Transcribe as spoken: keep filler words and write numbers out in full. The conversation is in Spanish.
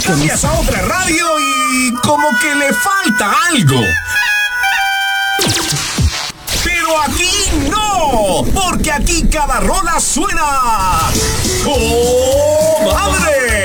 Cambias a otra radio y como que le falta algo. Pero aquí no, porque aquí cada rola suena ¡oh, madre!